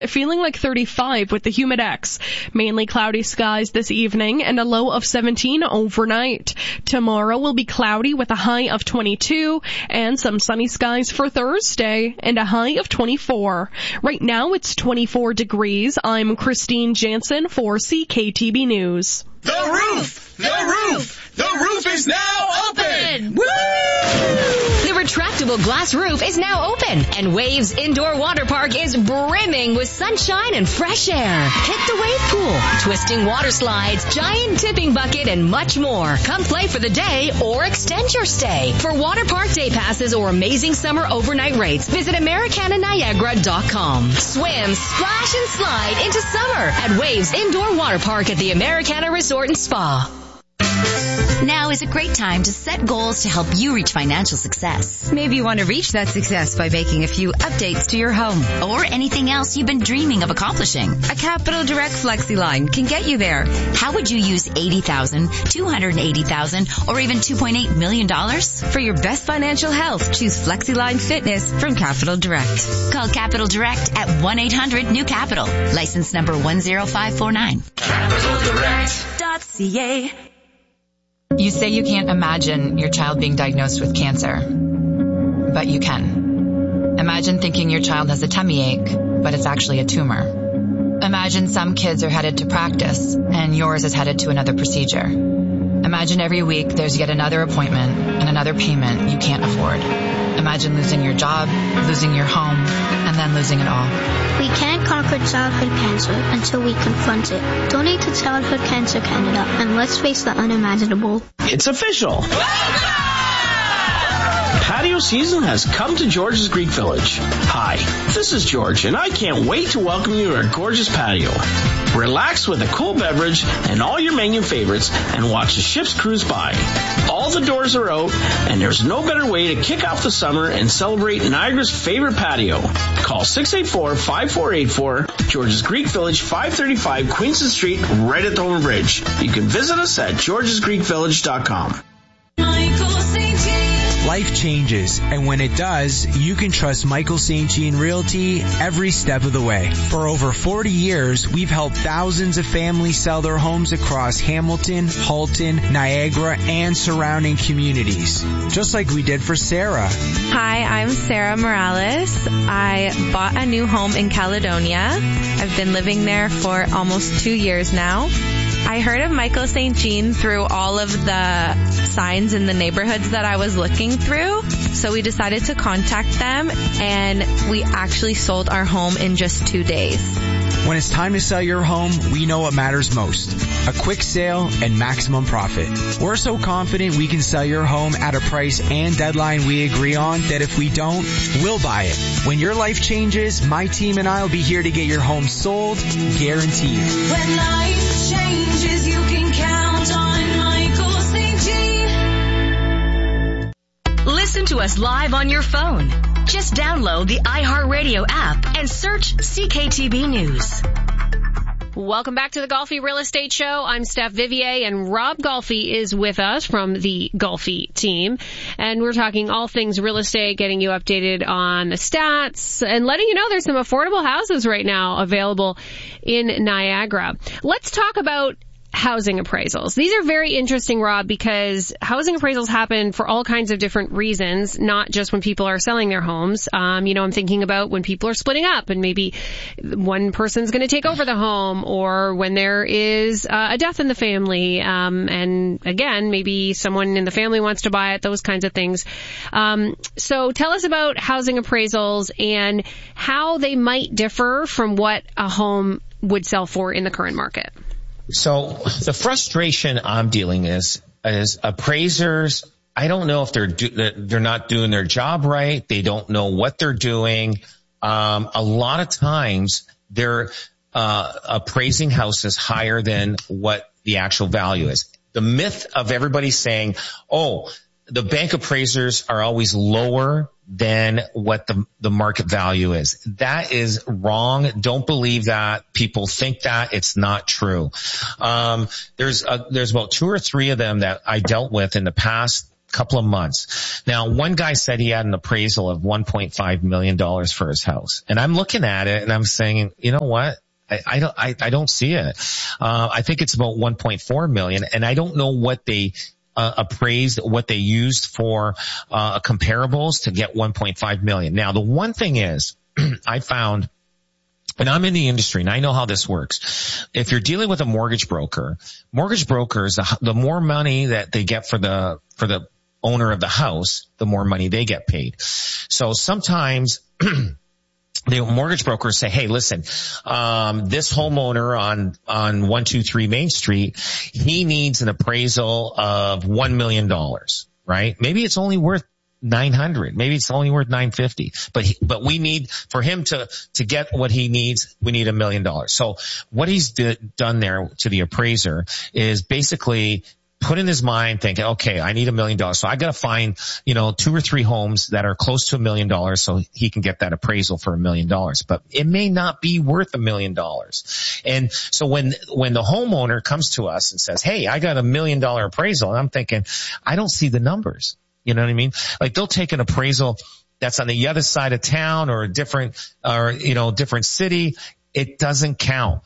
Feeling like 35 with the Humidex. Mainly cloudy skies this evening and a low of 17 overnight. Tomorrow will be cloudy with a high of 22 and some sunny skies for Thursday and a high of 24. Right now it's 24 degrees. I'm Christine Jansen for CKTB News. The roof! The roof! The roof is now open! Woo! The retractable glass roof is now open, and Waves Indoor Water Park is brimming with sunshine and fresh air. Hit the wave pool, twisting water slides, giant tipping bucket, and much more. Come play for the day or extend your stay. For water park day passes or amazing summer overnight rates, visit AmericanaNiagara.com. Swim, splash, and slide into summer at Waves Indoor Water Park at the Americana Resort and Spa. Now is a great time to set goals to help you reach financial success. Maybe you want to reach that success by making a few updates to your home. Or anything else you've been dreaming of accomplishing. A Capital Direct FlexiLine can get you there. How would you use $80,000, $280,000, or even $2.8 million? For your best financial health, choose FlexiLine Fitness from Capital Direct. Call Capital Direct at 1-800-NEW-CAPITAL. License number 10549. CapitalDirect.ca. You say you can't imagine your child being diagnosed with cancer, but you can. Imagine thinking your child has a tummy ache, but it's actually a tumor. Imagine some kids are headed to practice, and yours is headed to another procedure. Imagine every week there's yet another appointment and another payment you can't afford. Imagine losing your job, losing your home, and then losing it all. We can't conquer childhood cancer until we confront it. Donate to Childhood Cancer Canada, and let's face the unimaginable. It's official. Patio season has come to George's Greek Village. Hi, this is George, and I can't wait to welcome you to our gorgeous patio. Relax with a cool beverage and all your menu favorites and watch the ships cruise by. All the doors are out, and there's no better way to kick off the summer and celebrate Niagara's favorite patio. Call 684-5484, George's Greek Village, 535 Queenston Street, right at the Homer Bridge. You can visit us at georgesgreekvillage.com. Life changes, and when it does, you can trust Michael St. Jean Realty every step of the way. For over 40 years, we've helped thousands of families sell their homes across Hamilton, Halton, Niagara, and surrounding communities. Just like we did for Sarah. Hi, I'm Sarah Morales. I bought a new home in Caledonia. I've been living there for almost 2 years now. I heard of Michael St. Jean through all of the signs in the neighborhoods that I was looking through. So we decided to contact them, and we actually sold our home in just 2 days. When it's time to sell your home, we know what matters most. A quick sale and maximum profit. We're so confident we can sell your home at a price and deadline we agree on that if we don't, we'll buy it. When your life changes, my team and I will be here to get your home sold, guaranteed. When life changes, you can count on Michael St. Jean. Listen to us live on your phone. Just download the iHeartRadio app and search CKTB News. Welcome back to the Golfi Real Estate Show. I'm Steph Vivier, and Rob Golfi is with us from the Golfi team. And we're talking all things real estate, getting you updated on the stats, and letting you know there's some affordable houses right now available in Niagara. Let's talk about housing appraisals. These are very interesting, Rob, because housing appraisals happen for all kinds of different reasons, not just when people are selling their homes. I'm thinking about when people are splitting up and maybe one person's going to take over the home, or when there is a death in the family. And again, maybe someone in the family wants to buy it, those kinds of things. So tell us about housing appraisals and how they might differ from what a home would sell for in the current market. So the frustration I'm dealing is appraisers. I don't know if they're not doing their job right. They don't know what they're doing. A lot of times they're appraising houses higher than what the actual value is. The myth of everybody saying, the bank appraisers are always lower than what the market value is. That is wrong. Don't believe that. People think that. It's not true. There's about 2 or 3 of them that I dealt with in the past couple of months. Now, one guy said he had an appraisal of $1.5 million for his house. And I'm looking at it and I'm saying, you know what? I don't see it. I think it's about 1.4 million, and I don't know what they appraised, what they used for comparables to get 1.5 million. Now, the one thing is, I found, and I'm in the industry and I know how this works. If you're dealing with a mortgage brokers, the more money that they get for the owner of the house, the more money they get paid. So sometimes the mortgage brokers say, hey, listen, this homeowner on 123 Main Street, he needs an appraisal of $1 million, right? Maybe it's only worth 900. Maybe it's only worth 950. But we need, for him to get what he needs, we need $1 million. So what he's done there to the appraiser is basically put in his mind thinking, okay, I need $1 million. So I got to find, 2 or 3 homes that are close to $1 million so he can get that appraisal for $1 million. But it may not be worth $1 million. And so when the homeowner comes to us and says, hey, I got $1 million appraisal, and I'm thinking, I don't see the numbers. You know what I mean? Like they'll take an appraisal that's on the other side of town or different city. It doesn't count.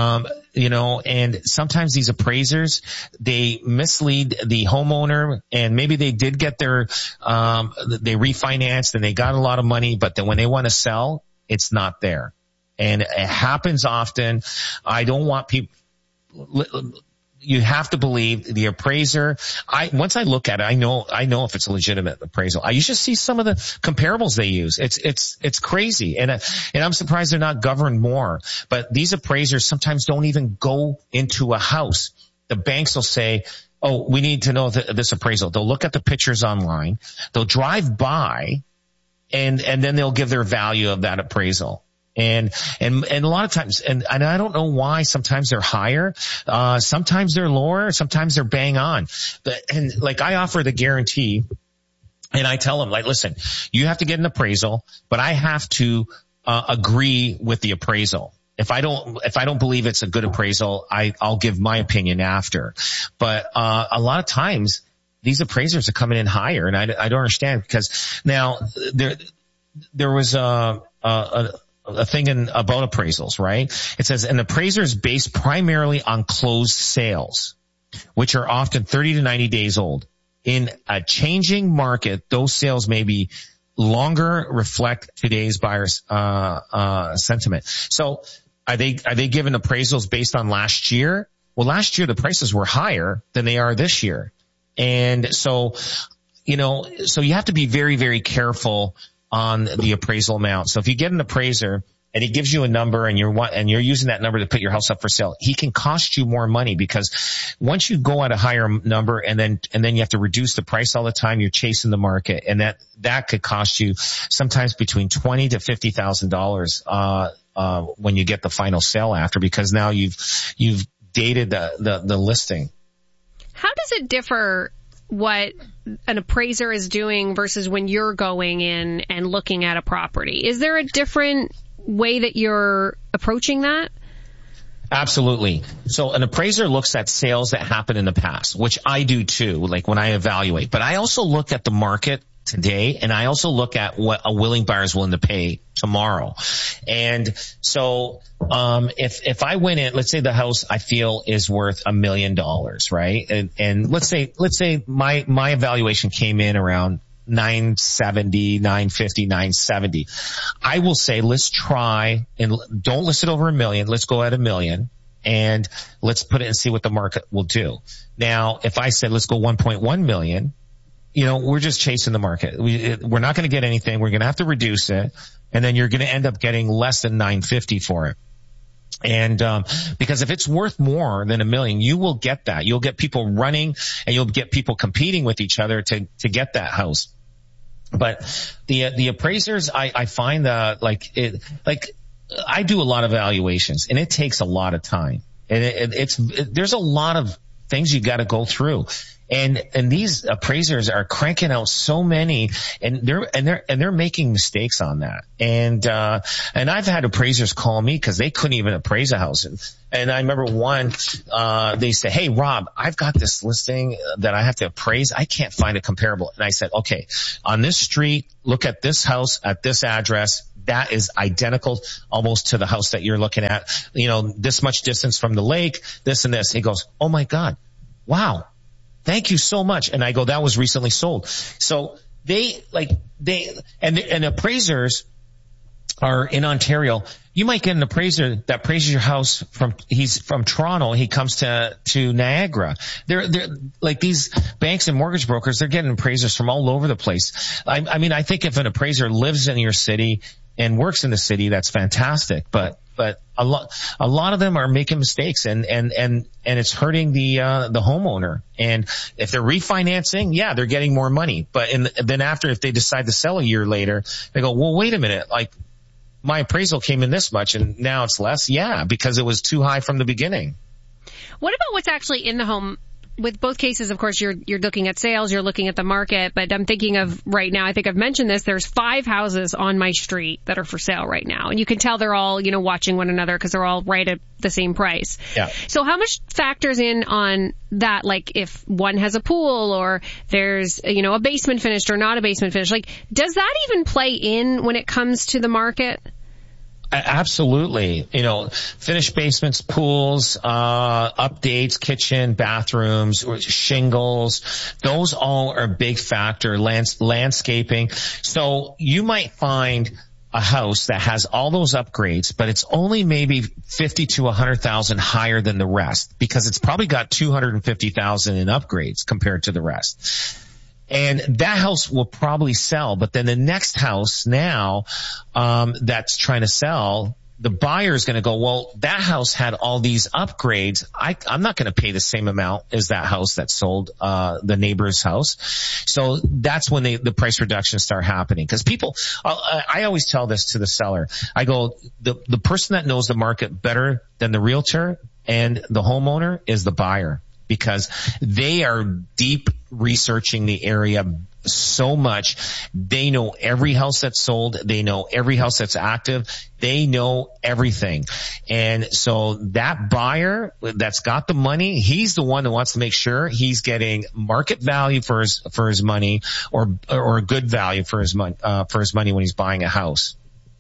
And sometimes these appraisers, they mislead the homeowner, and maybe they did get they refinanced and they got a lot of money, but then when they want to sell, it's not there. And it happens often. I don't want people, you have to believe the appraiser. Once I look at it, I know if it's a legitimate appraisal. You should see some of the comparables they use. It's crazy. And I'm surprised they're not governed more. But these appraisers sometimes don't even go into a house. The banks will say, oh, we need to know this appraisal. They'll look at the pictures online. They'll drive by and then they'll give their value of that appraisal. And a lot of times, and I don't know why, sometimes they're higher, sometimes they're lower, sometimes they're bang on. And like I offer the guarantee, and I tell them, like, listen, you have to get an appraisal, but I have to agree with the appraisal. If I don't believe it's a good appraisal, I'll give my opinion after. But a lot of times these appraisers are coming in higher, and I don't understand, because now there was a thing about appraisals, right? It says an appraiser is based primarily on closed sales, which are often 30 to 90 days old. In a changing market, those sales may be longer, reflect today's buyers' sentiment. So are they given appraisals based on last year? Well, last year the prices were higher than they are this year. And so you have to be very, very careful on the appraisal amount. So if you get an appraiser and he gives you a number and you're using that number to put your house up for sale, he can cost you more money, because once you go at a higher number and then you have to reduce the price all the time, you're chasing the market, and that could cost you sometimes between $20,000 to $50,000 when you get the final sale after, because now you've dated the listing. How does it differ what an appraiser is doing versus when you're going in and looking at a property? Is there a different way that you're approaching that? Absolutely. So an appraiser looks at sales that happened in the past, which I do too, like when I evaluate. But I also look at the market today, and I also look at what a willing buyer is willing to pay tomorrow. And so if I went in, let's say the house I feel is worth $1 million, right? And let's say my evaluation came in around 970, 950, 970. I will say, let's try and don't list it over $1 million. Let's go at $1 million and let's put it and see what the market will do. Now, if I said, let's go 1.1 million, we're just chasing the market. We're not going to get anything. We're going to have to reduce it. And then you're going to end up getting less than 950 for it. And, because if it's worth more than $1 million, you will get that. You'll get people running, and you'll get people competing with each other to get that house. But the appraisers, I find that I do a lot of evaluations, and it takes a lot of time. And there's a lot of things you got to go through. And these appraisers are cranking out so many, and they're making mistakes on that. And I've had appraisers call me because they couldn't even appraise a house. And I remember one, they said, "Hey, Rob, I've got this listing that I have to appraise. I can't find a comparable." And I said, "Okay, on this street, look at this house at this address. That is identical almost to the house that you're looking at. This much distance from the lake, this and this." He goes, "Oh my God. Wow. Thank you so much." And I go, "That was recently sold." So and appraisers are in Ontario. You might get an appraiser that appraises your house he's from Toronto. He comes to Niagara. They're like these banks and mortgage brokers. They're getting appraisers from all over the place. I mean, I think if an appraiser lives in your city and works in the city, that's fantastic. But a lot of them are making mistakes and it's hurting the homeowner. And if they're refinancing, yeah, they're getting more money. But then after, if they decide to sell a year later, they go, "Well, wait a minute, like my appraisal came in this much and now it's less." Yeah, because it was too high from the beginning. What about what's actually in the home? With both cases, of course, you're looking at sales, you're looking at the market, but I'm thinking of right now, I think I've mentioned this, there's 5 houses on my street that are for sale right now. And you can tell they're all, watching one another because they're all right at the same price. Yeah. So how much factors in on that? Like if one has a pool or there's, a basement finished or not a basement finished, like does that even play in when it comes to the market? Absolutely. Finished basements, pools, updates, kitchen, bathrooms, shingles, those all are a big factor. Landscaping. So you might find a house that has all those upgrades, but it's only maybe 50 to 100,000 higher than the rest because it's probably got 250,000 in upgrades compared to the rest. And that house will probably sell, but then the next house now, that's trying to sell, the buyer is going to go, "Well, that house had all these upgrades. I'm not going to pay the same amount as that house that sold, the neighbor's house." So that's when the price reductions start happening. Cause people, I always tell this to the seller. I go, the person that knows the market better than the realtor and the homeowner is the buyer. Because they are deep researching the area so much. They know every house that's sold. They know every house that's active. They know everything. And so that buyer that's got the money, he's the one that wants to make sure he's getting market value for his money or good value for his money when he's buying a house.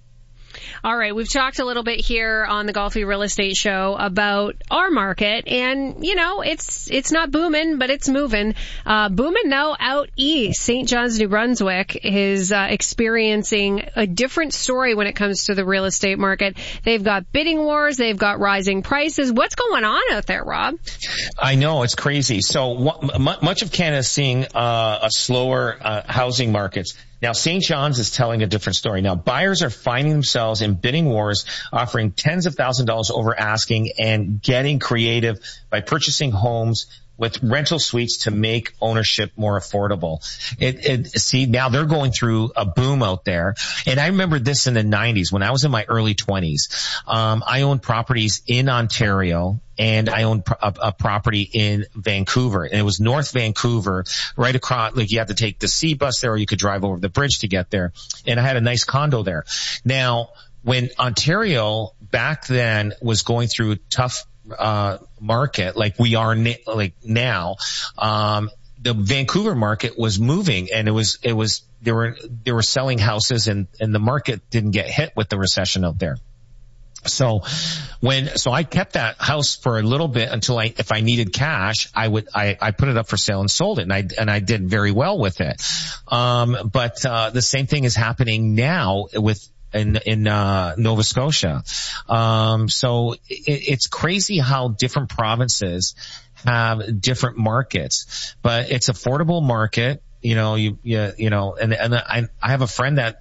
All right, we've talked a little bit here on the Golfy Real Estate Show about our market, and it's not booming, but it's moving. Booming though out east, St. John's, New Brunswick is experiencing a different story when it comes to the real estate market. They've got bidding wars, they've got rising prices. What's going on out there, Rob? I know, it's crazy. So much of Canada is seeing a slower housing market. Now, St. John's is telling a different story. Now, buyers are finding themselves in bidding wars, offering tens of thousands of dollars over asking and getting creative by purchasing homes with rental suites to make ownership more affordable. See, now they're going through a boom out there. And I remember this in the 90s when I was in my early 20s. I owned properties in Ontario and I owned a property in Vancouver. And it was North Vancouver, right across, like you had to take the C bus there or you could drive over the bridge to get there. And I had a nice condo there. Now, when Ontario back then was going through a tough market like we are now, the Vancouver market was moving and they were selling houses and the market didn't get hit with the recession out there. So I kept that house for a little bit until if I needed cash, I put it up for sale and sold it and I did very well with it. But the same thing is happening now in Nova Scotia. So it's crazy how different provinces have different markets, but it's affordable market. And I have a friend that,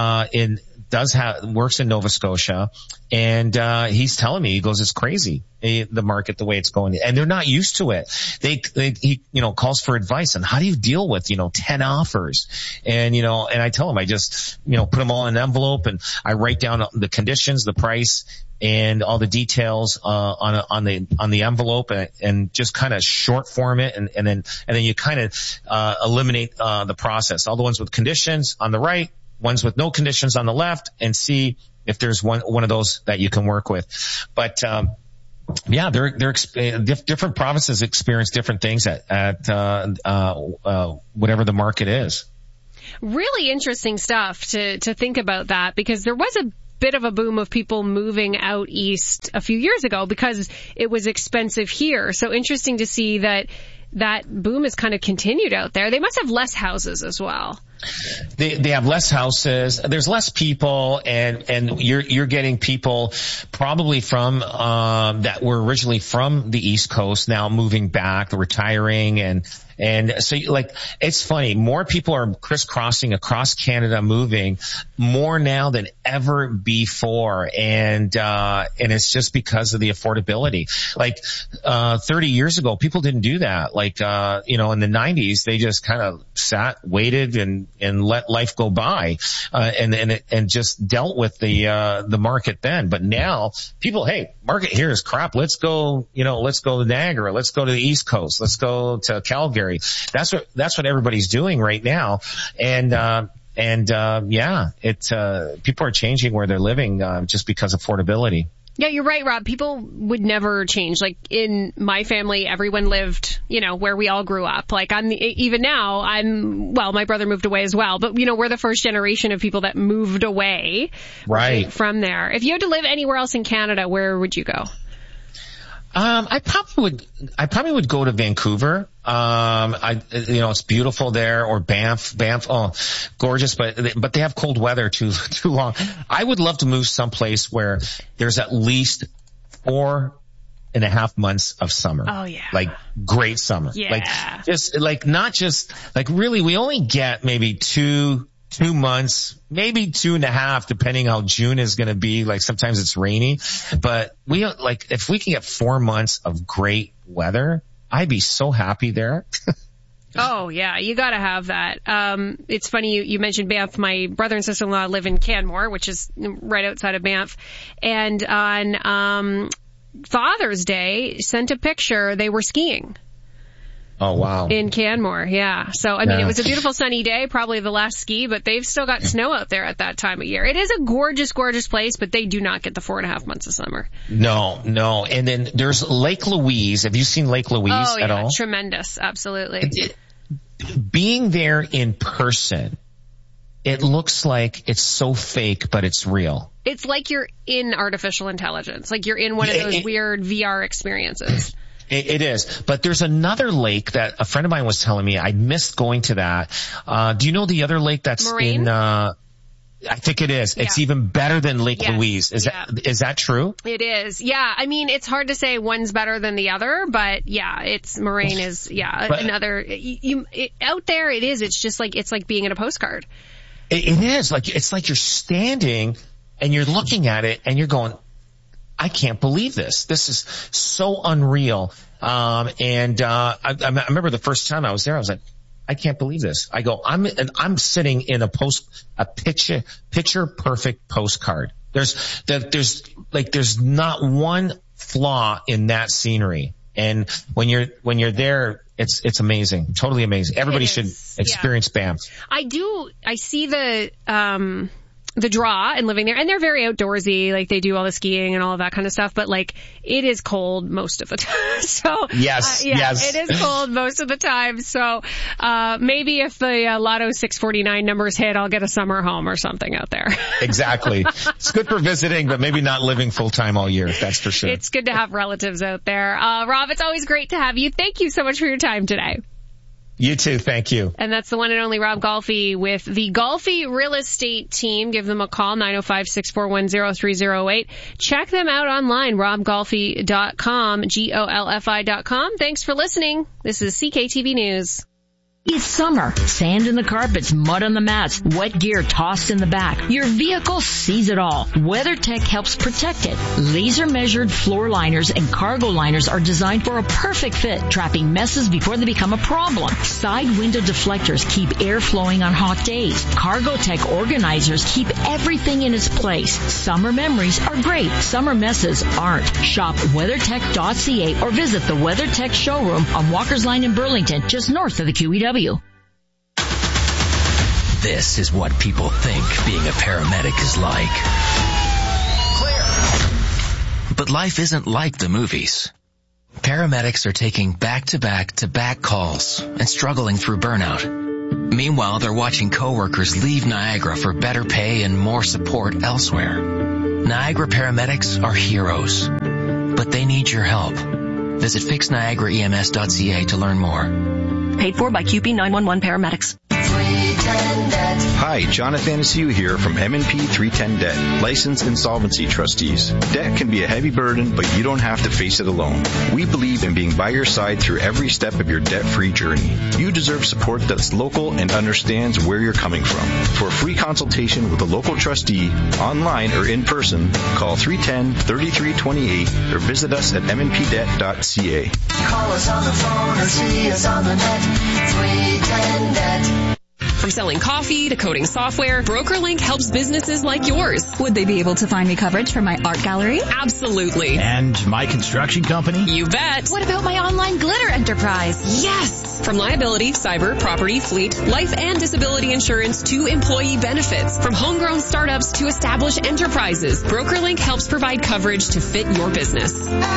works in Nova Scotia, and he's telling me, he goes, it's crazy, the market, the way it's going, and they're not used to it. He calls for advice on how do you deal with 10 offers, and I tell him I just put them all in an envelope and I write down the conditions, the price, and all the details on the envelope, and just kind of short form it, and then you kind of eliminate the process. All the ones with conditions on the right, ones with no conditions on the left, and see if there's one of those that you can work with. But yeah, different provinces experience different things at whatever the market is. Really interesting stuff to think about that, because there was a bit of a boom of people moving out east a few years ago because it was expensive here. So interesting to see that boom has kind of continued out there. They must have less houses as well. They have less houses. There's less people, and you're getting people probably from that were originally from the East Coast now moving back, retiring, and so like it's funny. More people are crisscrossing across Canada, moving more now than ever before, and it's just because of the affordability. Like 30 years ago, people didn't do that. Like in the 90s, they just kind of sat, waited, and let life go by, and just dealt with the market then. But now people, hey, market here is crap. Let's go to Niagara. Let's go to the East Coast. Let's go to Calgary. That's what everybody's doing right now. And people are changing where they're living, just because of affordability. Yeah, you're right, Rob. People would never change. Like in my family, everyone lived, where we all grew up. Like my brother moved away as well, but we're the first generation of people that moved away right from there. If you had to live anywhere else in Canada, where would you go? I probably would go to Vancouver. It's beautiful there, or Banff. Oh, gorgeous, but they have cold weather too long. I would love to move someplace where there's at least 4.5 months of summer. Oh yeah. Like great summer. Yeah. Really, we only get maybe 2 months, maybe 2.5, depending how June is going to be. Like sometimes it's rainy, but if we can get 4 months of great weather, I'd be so happy there. Oh yeah, you gotta have that. It's funny you mentioned Banff. My brother and sister-in-law live in Canmore, which is right outside of Banff, and on Father's Day sent a picture. They were skiing. Oh, wow. In Canmore, yeah. So, I mean, it was a beautiful sunny day, probably the last ski, but they've still got snow out there at that time of year. It is a gorgeous, gorgeous place, but they do not get the 4.5 months of summer. No. And then there's Lake Louise. Have you seen Lake Louise at all? Tremendous. Absolutely. Being there in person, it looks like it's so fake, but it's real. It's like you're in artificial intelligence. Like you're in one of those weird VR experiences. It is. But there's another lake that a friend of mine was telling me. I missed going to that. Do you know the other lake that's Moraine? I think it is. Yeah. It's even better than Lake Louise. Is that true? It is. Yeah. I mean, it's hard to say one's better than the other, but Moraine is, another, out there it is. It's just like, it's like being in a postcard. It is. It's like you're standing and you're looking at it and you're going, I can't believe this. This is so unreal. I remember the first time I was there, I was like, I can't believe this. I go, I'm sitting in a picture perfect postcard. There's not one flaw in that scenery. And when you're there, it's amazing. Totally amazing. Everybody should experience Banff. I see the draw and living there, and they're very outdoorsy, like they do all the skiing and all of that kind of stuff, but like it is cold most of the time. So yes, it is cold most of the time. So maybe if the Lotto 649 numbers hit, I'll get a summer home or something out there. Exactly. It's good for visiting, but maybe not living full time all year. That's for sure. It's good to have relatives out there. Rob, it's always great to have you. Thank you so much for your time today. You too. Thank you. And that's the one and only Rob Golfi with the Golfi Real Estate Team. Give them a call, 905-641-0308. Check them out online, robgolfi.com, GOLFI.com. Thanks for listening. This is CKTV News. It's summer. Sand in the carpets, mud on the mats, wet gear tossed in the back. Your vehicle sees it all. WeatherTech helps protect it. Laser-measured floor liners and cargo liners are designed for a perfect fit, trapping messes before they become a problem. Side window deflectors keep air flowing on hot days. CargoTech organizers keep everything in its place. Summer memories are great. Summer messes aren't. Shop WeatherTech.ca or visit the WeatherTech showroom on Walker's Line in Burlington, just north of the QEW. This is what people think being a paramedic is like. Clear. But life isn't like the movies. Paramedics are taking back-to-back-to-back calls and struggling through burnout. Meanwhile, they're watching coworkers leave Niagara for better pay and more support elsewhere. Niagara paramedics are heroes, but they need your help. Visit fixniagaraems.ca to learn more. Paid for by QP 911 paramedics. Hi, Jonathan Asiu here from M&P 310 Debt, licensed insolvency trustees. Debt can be a heavy burden, but you don't have to face it alone. We believe in being by your side through every step of your debt-free journey. You deserve support that's local and understands where you're coming from. For a free consultation with a local trustee, online or in person, call 310-3328 or visit us at mnpdebt.ca. Call us on the phone or see us on the net. 310 Debt. From selling coffee to coding software, BrokerLink helps businesses like yours. Would they be able to find me coverage for my art gallery? Absolutely. And my construction company? You bet. What about my online glitter enterprise? Yes! From liability, cyber, property, fleet, life and disability insurance to employee benefits. From homegrown startups to established enterprises, BrokerLink helps provide coverage to fit your business.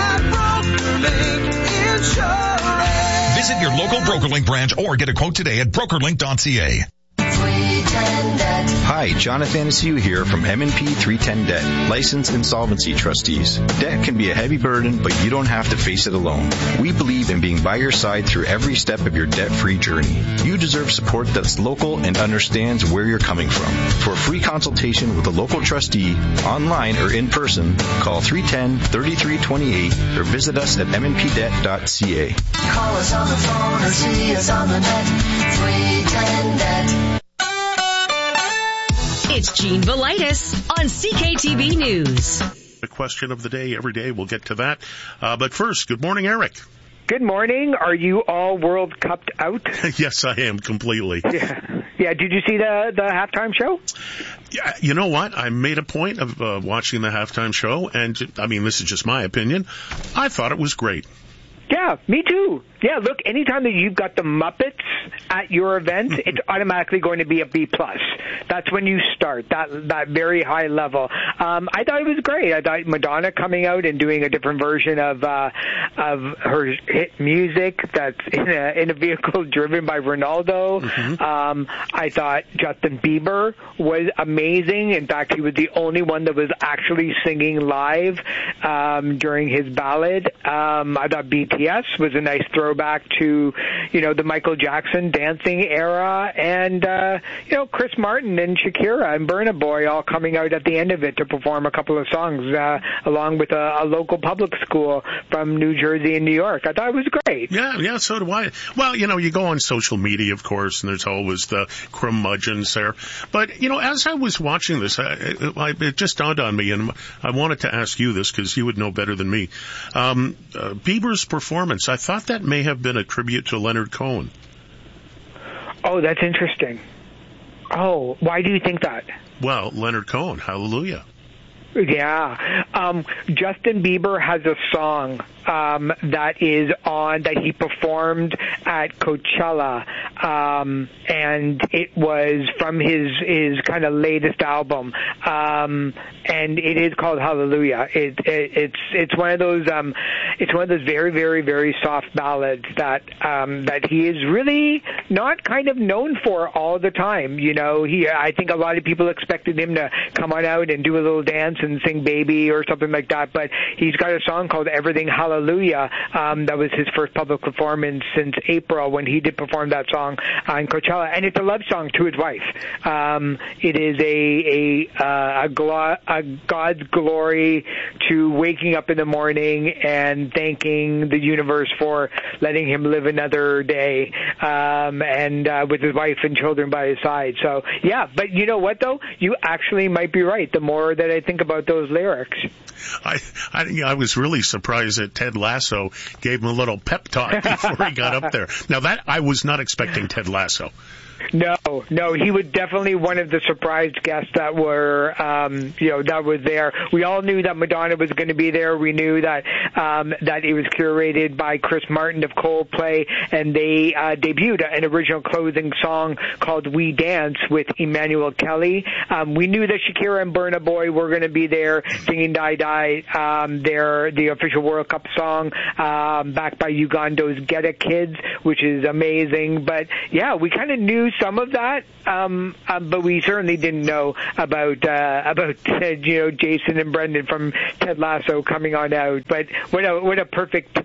Visit your local BrokerLink branch or get a quote today at brokerlink.ca. Hi, Jonathan Asiu here from M&P 310 Debt, licensed insolvency trustees. Debt can be a heavy burden, but you don't have to face it alone. We believe in being by your side through every step of your debt-free journey. You deserve support that's local and understands where you're coming from. For a free consultation with a local trustee, online or in person, call 310-3328 or visit us at mnpdebt.ca. Call us on the phone or see us on the net. 310 Debt. It's Gene Velitis on CKTV News. The question of the day every day. We'll get to that. But first, good morning, Eric. Good morning. Are you all World Cupped out? Yes, I am completely. Yeah. Did you see the halftime show? Yeah. You know what? I made a point of watching the halftime show, and I mean, this is just my opinion. I thought it was great. Yeah, me too. Yeah, look, anytime that you've got the Muppets at your event, it's automatically going to be a B+. That's when you start, that very high level. I thought it was great. I thought Madonna coming out and doing a different version of her hit music that's in a vehicle driven by Ronaldo. Mm-hmm. I thought Justin Bieber was amazing. In fact, he was the only one that was actually singing live during his ballad. I thought BTS was a nice throwback to, the Michael Jackson dancing era, and, Chris Martin and Shakira and Burna Boy all coming out at the end of it to perform a couple of songs, along with a local public school from New Jersey and New York. I thought it was great. Yeah, so do I. Well, you go on social media, of course, and there's always the curmudgeons there. But, as I was watching this, it just dawned on me, and I wanted to ask you this because you would know better than me. Bieber's performance, I thought that may have been a tribute to Leonard Cohen. Oh, that's interesting. Oh, why do you think that? Well, Leonard Cohen, hallelujah. Yeah. Justin Bieber has a song that he performed at Coachella, and it was from his kind of latest album, and it is called Hallelujah. It's one of those very, very, very soft ballads that he is really not kind of known for all the time. I think a lot of people expected him to come on out and do a little dance and sing Baby or something like that, but he's got a song called Everything Hallelujah Hallelujah. That was his first public performance since April when he did perform that song on Coachella, and it's a love song to his wife. It is a God's glory to waking up in the morning and thanking the universe for letting him live another day, and with his wife and children by his side. So, yeah, but you know what, though? You actually might be right the more that I think about those lyrics. I was really surprised that Ted Lasso gave him a little pep talk before he got up there. Now, that I was not expecting Ted Lasso. No, he was definitely one of the surprised guests that were, that was there. We all knew that Madonna was going to be there. We knew that it was curated by Chris Martin of Coldplay, and they debuted an original clothing song called "We Dance" with Emmanuel Kelly. We knew that Shakira and Burna Boy were going to be there singing "Die Die," the official World Cup song, backed by Uganda's Get It Kids, which is amazing. But yeah, we kind of knew some of that, but we certainly didn't know about Jason and Brendan from Ted Lasso coming on out. But what a perfect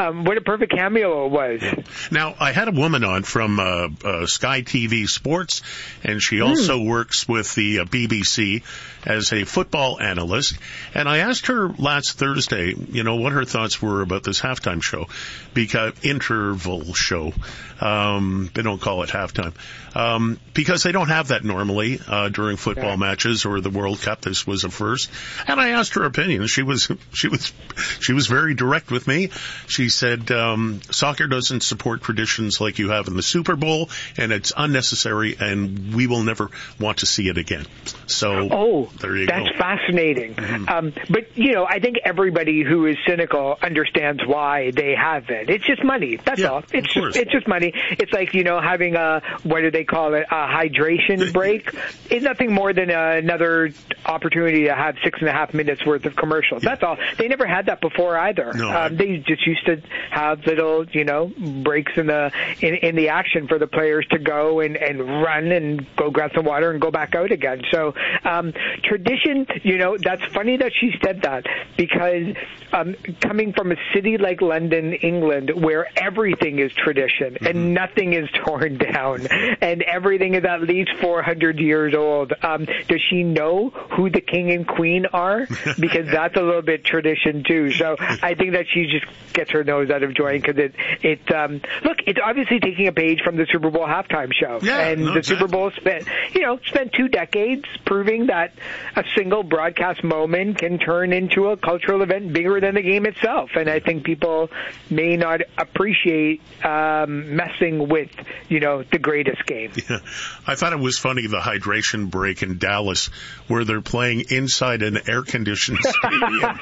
cameo it was. Yeah. Now, I had a woman on from Sky TV Sports, and she also works with the BBC as a football analyst. And I asked her last Thursday, what her thoughts were about this halftime show, because interval show. They don't call it halftime. Because they don't have that normally during football matches or the World Cup. This was a first. And I asked her opinion. She was very direct with me. She said, soccer doesn't support traditions like you have in the Super Bowl, and it's unnecessary, and we will never want to see it again. So, there you go. That's fascinating. But, I think everybody who is cynical understands why they have it. It's just money. That's all. It's just money. It's like, having what do they call it, a hydration break. It's nothing more than another opportunity to have 6.5 minutes worth of commercials. That's all. They never had that before either. No, they just used to have little, breaks in the action for the players to go and run and go grab some water and go back out again. So, tradition, that's funny that she said that, because coming from a city like London, England, where everything is tradition and nothing is torn down and everything is at least 400 years old, does she know who the king and queen are? Because that's a little bit tradition too. So I think that she just gets her nose out of joint, because it's obviously taking a page from the Super Bowl halftime show. The Super Bowl spent 2 decades proving that a single broadcast moment can turn into a cultural event bigger than the game itself. And I think people may not appreciate messing with, the greatest game. Yeah. I thought it was funny, the hydration break in Dallas, where they're playing inside an air-conditioned stadium.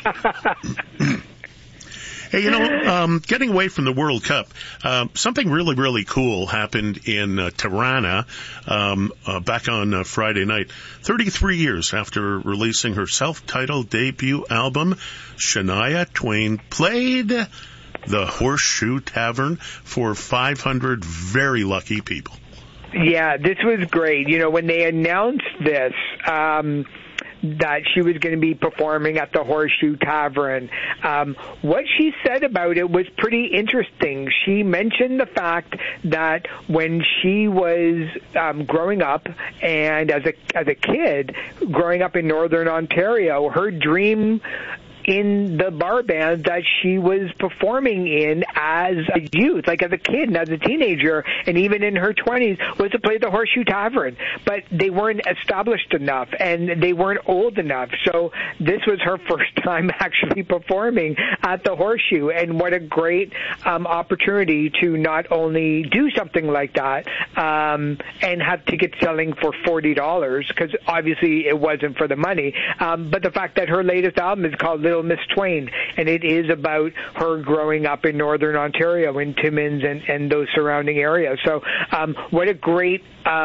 Hey, getting away from the World Cup, something really, really cool happened in Tirana back on Friday night. 33 years after releasing her self-titled debut album, Shania Twain played the Horseshoe Tavern for 500 very lucky people. Yeah, this was great. When they announced this, that she was going to be performing at the Horseshoe Tavern, what she said about it was pretty interesting. She mentioned the fact that when she was growing up, and as a kid growing up in Northern Ontario, her dream in the bar band that she was performing in as a youth, like as a kid and as a teenager, and even in her 20s, was to play the Horseshoe Tavern. But they weren't established enough, and they weren't old enough. So this was her first time actually performing at the Horseshoe, and what a great opportunity to not only do something like that and have tickets selling for $40, because obviously it wasn't for the money, but the fact that her latest album is called Little Miss Twain, and it is about her growing up in Northern Ontario, in Timmins and those surrounding areas. So what a great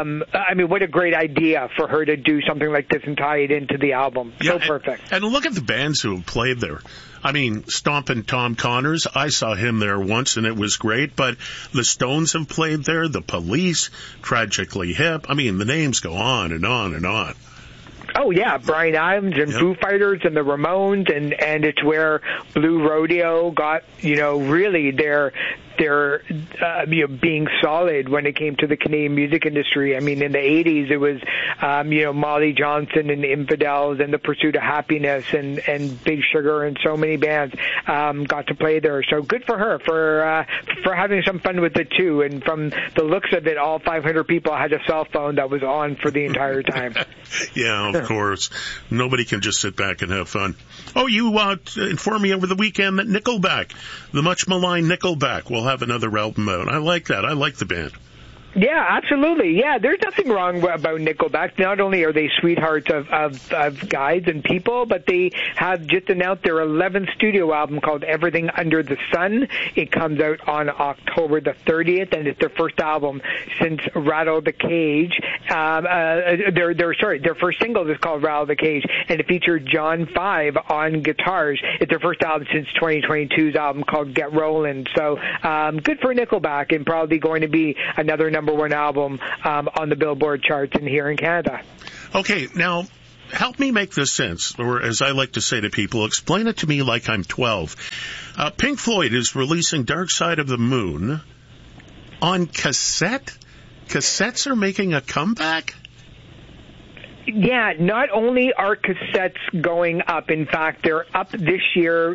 idea for her to do something like this and tie it into the album. So perfect. And look at the bands who have played there. I mean, Stompin' Tom Connors, I saw him there once and it was great, but the Stones have played there, the Police, Tragically Hip. I mean, the names go on and on and on. Oh yeah, Bryan Adams and Foo Fighters and the Ramones, and it's where Blue Rodeo got, really their being solid when it came to the Canadian music industry. I mean, in the 80s, it was, Molly Johnson and the Infidels and the Pursuit of Happiness and Big Sugar and so many bands got to play there. So good for her for having some fun with it too. And from the looks of it, all 500 people had a cell phone that was on for the entire time. Yeah, of course. Nobody can just sit back and have fun. Oh, you informed me over the weekend that Nickelback, the much maligned Nickelback, will have another album out. I like that. I like the band. Yeah, absolutely. Yeah, there's nothing wrong about Nickelback. Not only are they sweethearts of guys and people, but they have just announced their 11th studio album called Everything Under the Sun. It comes out on October the 30th, and it's their first album since Rattle the Cage. Their first single is called Rattle the Cage, and it featured John 5 on guitars. It's their first album since 2022's album called Get Rollin'. So good for Nickelback, and probably going to be another number one album on the Billboard charts in here in Canada. Okay, now help me make this sense, or as I like to say to people, explain it to me like I'm 12. Pink Floyd is releasing Dark Side of the Moon on cassette? Cassettes are making a comeback? Yeah, not only are cassettes going up, in fact, they're up this year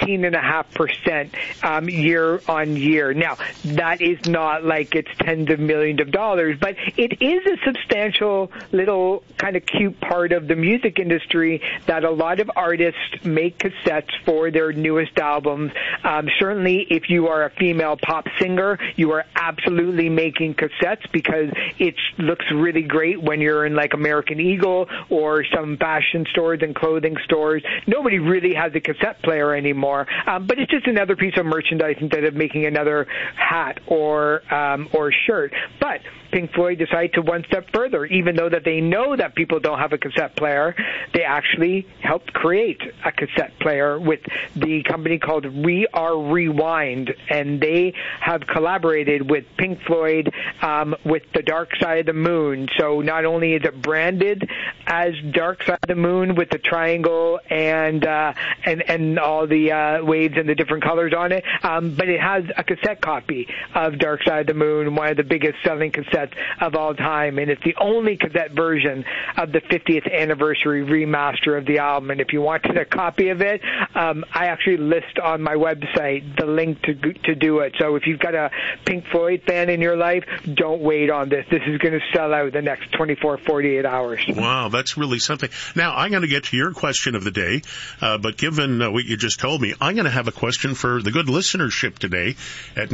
17.5% year on year. Now, that is not like it's tens of millions of dollars, but it is a substantial little kind of cute part of the music industry that a lot of artists make cassettes for their newest albums. Certainly, if you are a female pop singer, you are absolutely making cassettes because it looks really great when you're in like American Eagle or some fashion stores and clothing stores. Nobody really has a cassette player anymore, but it's just another piece of merchandise instead of making another hat or shirt. But Pink Floyd decided to one step further. Even though that they know that people don't have a cassette player, they actually helped create a cassette player with the company called We Are Rewind, and they have collaborated with Pink Floyd with the Dark Side of the Moon. So not only is it branded as Dark Side of the Moon with the triangle and all the waves and the different colors on it, but it has a cassette copy of Dark Side of the Moon, one of the biggest selling cassettes of all time, and it's the only cassette version of the 50th anniversary remaster of the album. And if you wanted a copy of it, I actually list on my website the link to do it. So if you've got a Pink Floyd fan in your life, don't wait on this. This is going to sell out the next 24, 48 hours. Wow, that's really something. Now, I'm going to get to your question of the day, but given what you just told me, I'm going to have a question for the good listenership today at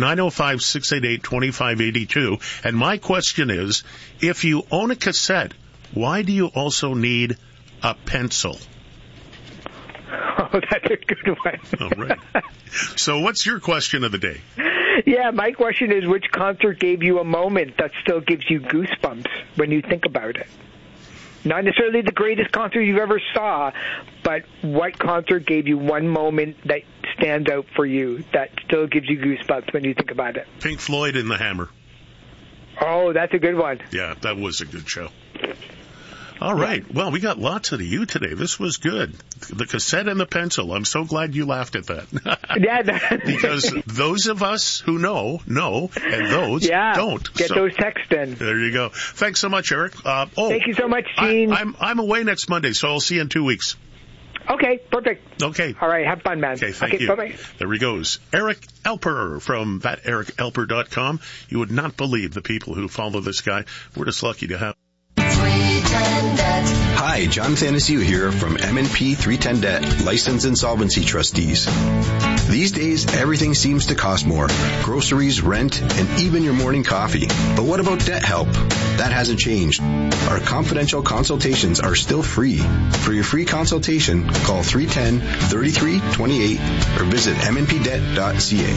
905-688-2582. And my question is, if you own a cassette, why do you also need a pencil? Oh, that's a good one. All right. So what's your question of the day? Yeah, my question is, which concert gave you a moment that still gives you goosebumps when you think about it? Not necessarily the greatest concert you ever saw, but what concert gave you one moment that stands out for you that still gives you goosebumps when you think about it? Pink Floyd and the Hammer. Oh, that's a good one. Yeah, that was a good show. All right. Well, we got lots out of you today. This was good. The cassette and the pencil. I'm so glad you laughed at that. Yeah. Because those of us who know, and those don't. Get those texts in. There you go. Thanks so much, Eric. Thank you so much, Gene. I'm away next Monday, so I'll see you in 2 weeks. Okay, perfect. Okay. All right, have fun, man. Okay, thank you. Bye-bye. There he goes. Eric Alper from thatericelper.com. You would not believe the people who follow this guy. We're just lucky to have. Hi, John Thanasiu here from M&P 310 Debt, Licensed Insolvency Trustees. These days, everything seems to cost more. Groceries, rent, and even your morning coffee. But what about debt help? That hasn't changed. Our confidential consultations are still free. For your free consultation, call 310-3328 or visit mnpdebt.ca.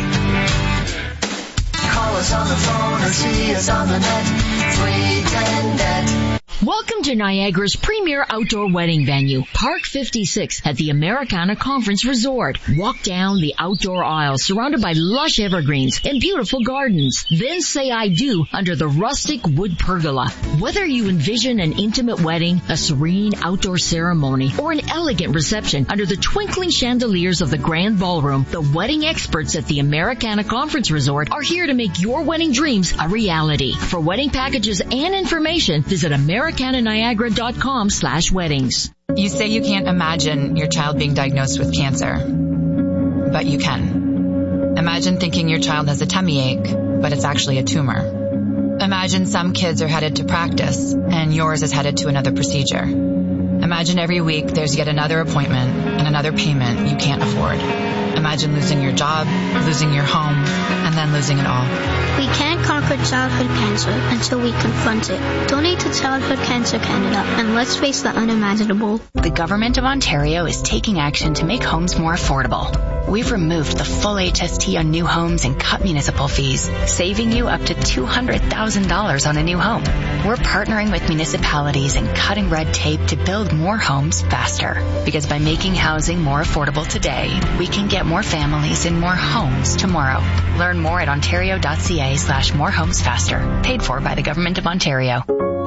Call us on the phone or see us on the net. 310 Debt. Welcome to Niagara's premier outdoor wedding venue, Park 56 at the Americana Conference Resort. Walk down the outdoor aisle surrounded by lush evergreens and beautiful gardens. Then say I do under the rustic wood pergola. Whether you envision an intimate wedding, a serene outdoor ceremony, or an elegant reception under the twinkling chandeliers of the grand ballroom, the wedding experts at the Americana Conference Resort are here to make your wedding dreams a reality. For wedding packages and information, visit americananiagara.com/weddings. You say you can't imagine your child being diagnosed with cancer, but you can. Imagine thinking your child has a tummy ache, but it's actually a tumor. Imagine some kids are headed to practice and yours is headed to another procedure. Imagine every week there's yet another appointment and another payment you can't afford. Imagine losing your job, losing your home, and then losing it all. We can't conquer childhood cancer until we confront it. Donate to Childhood Cancer Canada and let's face the unimaginable. The Government of Ontario is taking action to make homes more affordable. We've removed the full HST on new homes and cut municipal fees, saving you up to $200,000 on a new home. We're partnering with municipalities and cutting red tape to build more homes faster. Because by making housing more affordable today, we can get more families in more homes tomorrow. Learn more at ontario.ca/morehomesfaster. Paid for by the Government of Ontario.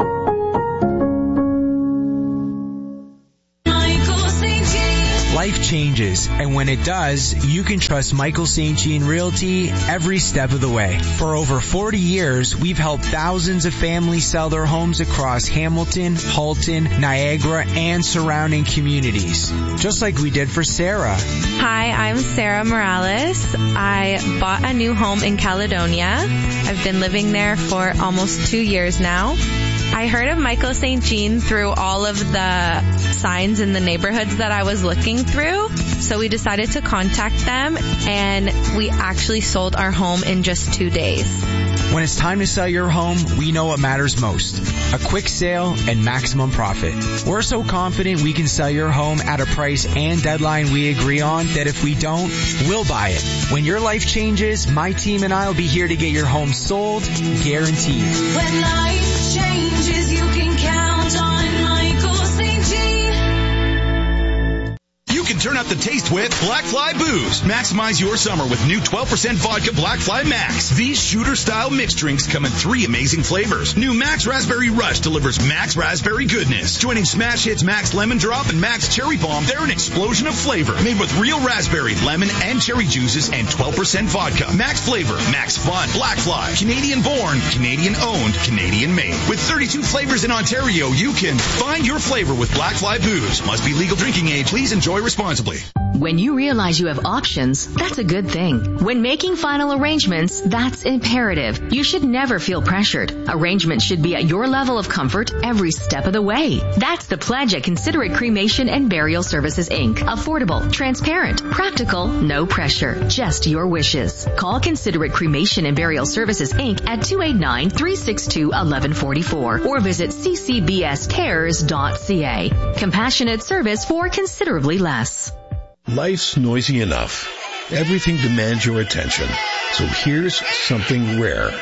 Life changes, and when it does, you can trust Michael St. Jean Realty every step of the way. For over 40 years, we've helped thousands of families sell their homes across Hamilton, Halton, Niagara, and surrounding communities. Just like we did for Sarah. Hi, I'm Sarah Morales. I bought a new home in Caledonia. I've been living there for almost 2 years now. I heard of Michael St. Jean through all of the signs in the neighborhoods that I was looking through. So we decided to contact them and we actually sold our home in just 2 days. When it's time to sell your home, we know what matters most. A quick sale and maximum profit. We're so confident we can sell your home at a price and deadline we agree on that if we don't, we'll buy it. When your life changes, my team and I will be here to get your home sold, guaranteed. When life changes, you can count on Michael St. Jean. You can turn up the taste with Black Fly Booze. Maximize your summer with new 12% vodka Black Fly Max. These shooter-style mixed drinks come in 3 amazing flavors. New Max Raspberry Rush delivers Max Raspberry goodness. Joining Smash Hits Max Lemon Drop and Max Cherry Bomb, they're an explosion of flavor. Made with real raspberry, lemon, and cherry juices and 12% vodka. Max flavor, Max fun. Black Fly. Canadian born, Canadian owned, Canadian made. With 32 flavors in Ontario, you can find your flavor with Black Fly Booze. Must be legal drinking age. Please enjoy responsibly. When you realize you have options, that's a good thing. When making final arrangements, that's imperative. You should never feel pressured. Arrangements should be at your level of comfort every step of the way. That's the pledge at Considerate Cremation and Burial Services, Inc. Affordable, transparent, practical, no pressure, just your wishes. Call Considerate Cremation and Burial Services, Inc. at 289-362-1144 or visit ccbscares.ca. Compassionate service for considerably less. Life's noisy enough. Everything demands your attention. So here's something rare.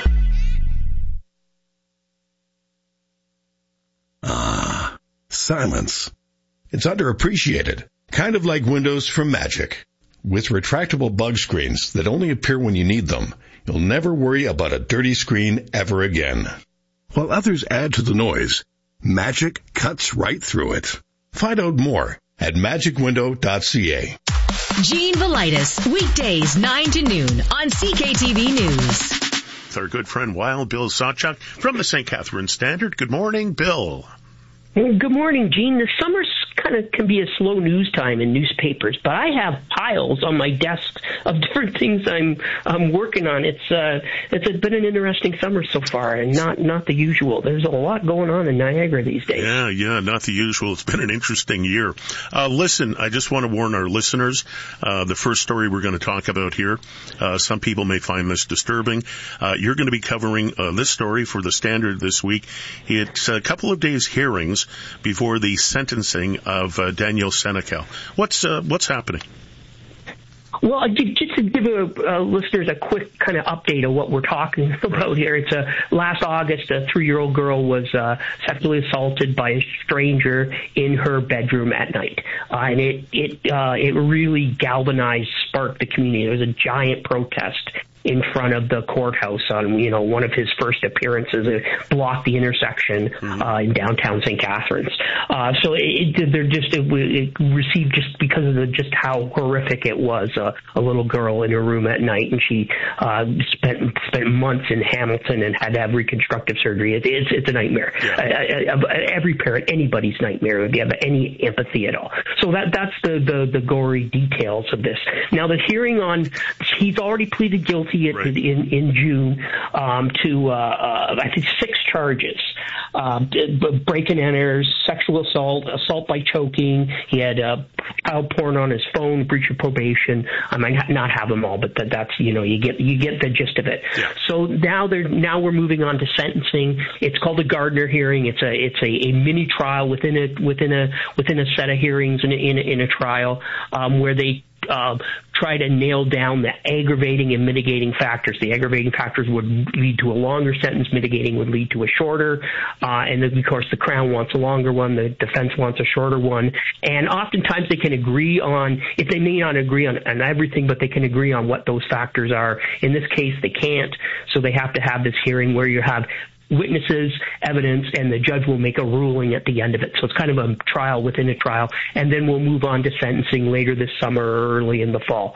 Silence. It's underappreciated. Kind of like windows from Magic. With retractable bug screens that only appear when you need them, you'll never worry about a dirty screen ever again. While others add to the noise, Magic cuts right through it. Find out more at magicwindow.ca. Gene Velitis, weekdays 9 to noon on CKTV News. With our good friend Wild Bill Sawchuk from the St. Catharines Standard. Good morning, Bill. Good morning, Gene. The summer kind of can be a slow news time in newspapers, but I have piles on my desk of different things I'm working on. It's been an interesting summer so far, and not the usual. There's a lot going on in Niagara these days. Yeah, not the usual. It's been an interesting year. Listen, I just want to warn our listeners. The first story we're going to talk about here, some people may find this disturbing. You're going to be covering this story for the Standard this week. It's a couple of days hearings before the sentencing of Daniel Senecal. What's happening? Well, just to give listeners a quick kind of update of what we're talking about here. It's last August, a 3-year-old girl was sexually assaulted by a stranger in her bedroom at night, and it really galvanized, sparked the community. There was a giant protest in front of the courthouse on, one of his first appearances. It blocked the intersection in downtown St. Catharines. So it received, just because of just how horrific it was, a little girl in her room at night, and she spent months in Hamilton and had to have reconstructive surgery. It's a nightmare. Yeah. Every parent, anybody's nightmare if you have any empathy at all. So that's the gory details of this. Now the hearing he's already pleaded guilty in June to I think 6 charges: break and enters, sexual assault by choking. He had child porn on his phone, breach of probation. I might not have them all, but that's you get the gist of it. Yeah. So now we're moving on to sentencing. It's called a Gardner hearing. It's a mini trial within a set of hearings in a trial where they try to nail down the aggravating and mitigating factors. The aggravating factors would lead to a longer sentence. Mitigating would lead to a shorter. And then, of course, the Crown wants a longer one. The defense wants a shorter one. And oftentimes they can agree on, if they may not agree on everything, but they can agree on what those factors are. In this case, they can't. So they have to have this hearing where you have witnesses, evidence, and the judge will make a ruling at the end of it. So it's kind of a trial within a trial, and then we'll move on to sentencing later this summer or early in the fall,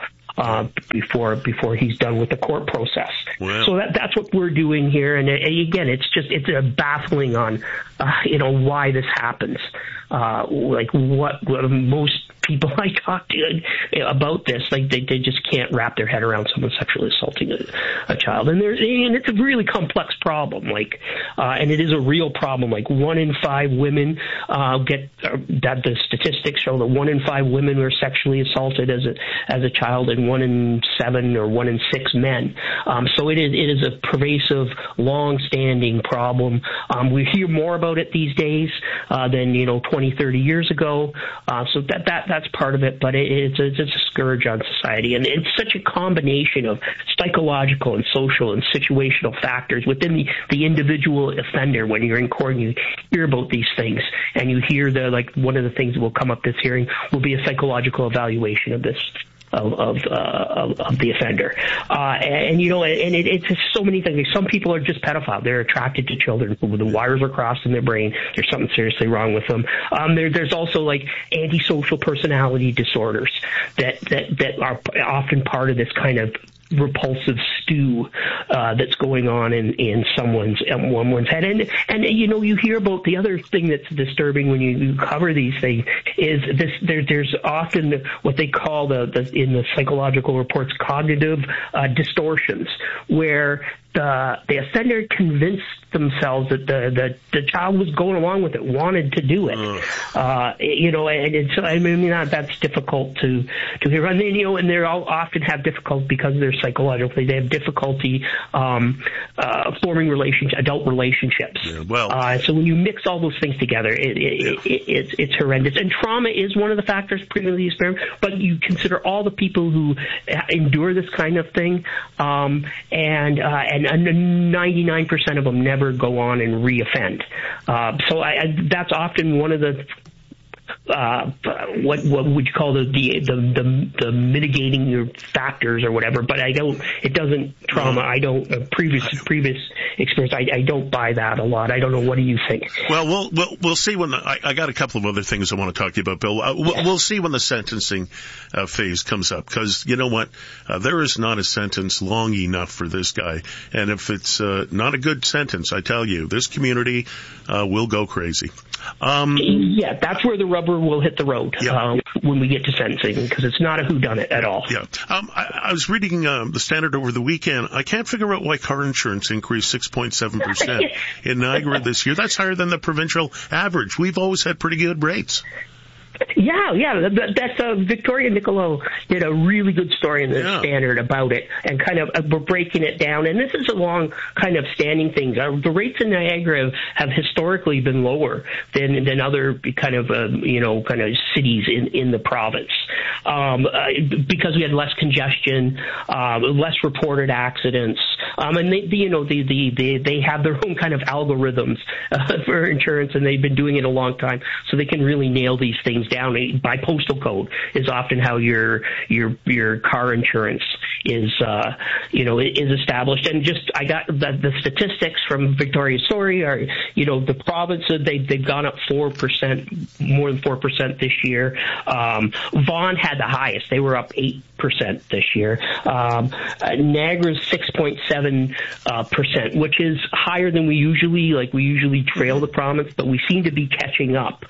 before he's done with the court process. Wow. So that's what we're doing here, and again, it's a baffling on why this happens. Like what most people I talk to about this, like they just can't wrap their head around someone sexually assaulting a child, and it's a really complex problem. And it is a real problem. Like 1 in 5 women that the statistics show that 1 in 5 women were sexually assaulted as a child, and 1 in 7 or 1 in 6 men. So it is a pervasive, long-standing problem. We hear more about it these days than 20, 30 years ago. So that's part of it, but it's a scourge on society, and it's such a combination of psychological and social and situational factors within the individual offender. When you're in court and you hear about these things, and you hear one of the things that will come up this hearing will be a psychological evaluation of this. Of the offender, and it's just so many things. Some people are just pedophile; they're attracted to children. The wires are crossed in their brain. There's something seriously wrong with them. There's also antisocial personality disorders that are often part of this kind of repulsive stew that's going on in someone's head, and you hear about the other thing that's disturbing when you cover these things is this. There's often what they call in the psychological reports cognitive distortions, where the offender convinced themselves that the child was going along with it, wanted to do it. And it's, that's difficult to hear. And then, and they all often have difficulty because they're psychologically. They have difficulty forming adult relationships. Yeah, so when you mix all those things together, it's horrendous. And trauma is one of the factors previously experienced, but you consider all the people who endure this kind of thing, and 99% of them never go on and reoffend. So that's often one of the what would you call the mitigating your factors or whatever, but it doesn't trauma. I don't previous experience. I don't buy that a lot. I don't know. What do you think? Well, we'll see when I got a couple of other things I want to talk to you about, Bill. We'll see when the sentencing phase comes up, because you know what, there is not a sentence long enough for this guy, and if it's not a good sentence, I tell you, this community will go crazy. Yeah, that's where the rubber will hit the road when we get to sentencing, because it's not a whodunit at all. Yeah. I was reading the Standard over the weekend. I can't figure out why car insurance increased 6.7% in Niagara this year. That's higher than the provincial average. We've always had pretty good rates. Yeah. That's Victoria Niccolo did a really good story in the Standard about it, and kind of we're breaking it down. And this is a long kind of standing thing. The rates in Niagara have historically been lower than other kind of cities in the province, because we had less congestion, less reported accidents, and they have their own kind of algorithms for insurance, and they've been doing it a long time, so they can really nail these things down. By postal code is often how your car insurance is established. And just I got the statistics from Victoria's story are, the province, they've gone up 4%, more than 4% this year. Vaughan had the highest; they were up 8% this year. Niagara's 6.7%, which is higher than we usually trail the province, but we seem to be catching up.